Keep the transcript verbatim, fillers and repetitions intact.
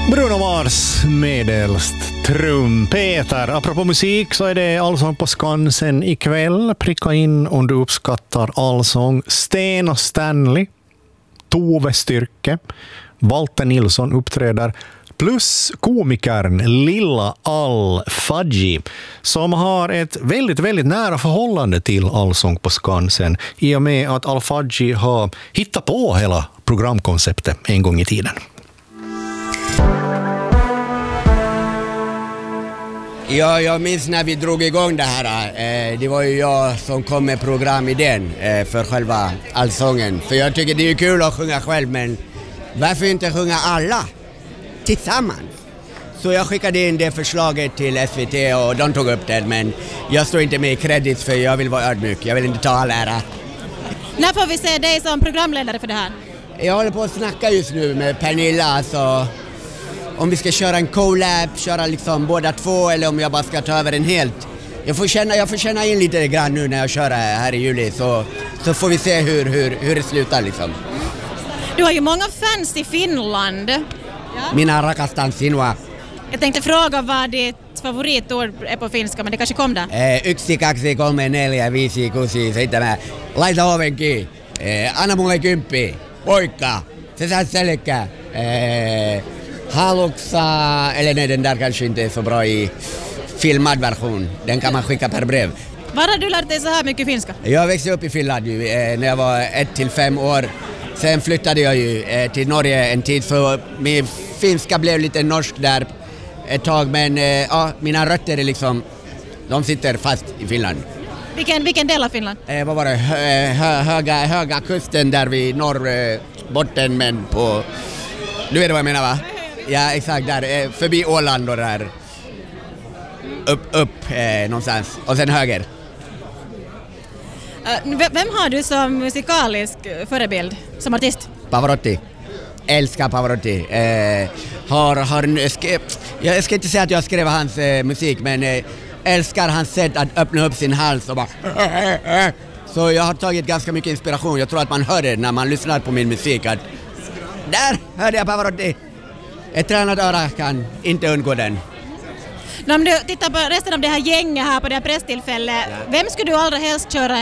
Bruno Mars medelst trumpeter. Apropå musik så är det Allsång på Skansen ikväll. Pricka in om du uppskattar allsång. Sten och Stanley, Tove Styrke, Walter Nilsson uppträder. Plus komikern Lilla Al-Fadji som har ett väldigt, väldigt nära förhållande till Allsång på Skansen i och med att Al-Fadji har hittat på hela programkonceptet en gång i tiden. Ja, jag minns när vi drog igång det här. Eh, det var ju jag som kom med programidén eh, för själva allsången. För jag tycker det är kul att sjunga själv, men varför inte sjunga alla tillsammans? Så jag skickade in det förslaget till S V T och de tog upp det, men jag står inte med i kredit för jag vill vara ödmjuk. Jag vill inte ta all ära. När får vi se dig som programledare för det här? Jag håller på att snacka just nu med Pernilla, alltså om vi ska köra en collab, köra liksom båda två, eller om jag bara ska ta över en helt. Jag får känna, jag får känna in lite grann nu när jag kör här i juli, så, så får vi se hur, hur, hur det slutar liksom. Du har ju många fans i Finland. Ja. Mina rakastan sinua. Jag tänkte fråga vad ditt favoritord är på finska, men det kanske kom där. Eh, yksi, kaksi, kolme, neljä, viisi, kuusi, seitsemän. Laita ovenkin. Eh, anna mulle kymppi. Poikka. Se saa selkä. Eh, Haluksa, eller nej, den där kanske inte är så bra i filmad version. Den kan man skicka per brev. Var har du lärt dig så här mycket finska? Jag växte upp i Finland ju, eh, när jag var ett till fem år. Sen flyttade jag ju eh, till Norge en tid, så min finska blev lite norsk där ett tag. Men eh, ja, mina rötter är liksom, de sitter fast i Finland. Vilken, vilken del av Finland? Eh, vad var det? Hö, hö, höga, höga kusten där vid norr, eh, botten, men på... Du vet vad jag menar, va? Ja, exakt, där, eh, förbi Åland och där. Upp, upp eh, någonstans. Och sen höger. Uh, vem har du som musikalisk förebild, som artist? Pavarotti. Älskar Pavarotti. Eh, har, har, sk- jag ska inte säga att jag skrev hans eh, musik, men eh, älskar hans sätt att öppna upp sin hals och bara... Så jag har tagit ganska mycket inspiration. Jag tror att man hör det när man lyssnar på min musik, att där hörde jag Pavarotti. Ett tränat öra kan inte undgå den. Om du tittar på resten av det här gänget här på det här presstillfället, vem skulle du allra helst köra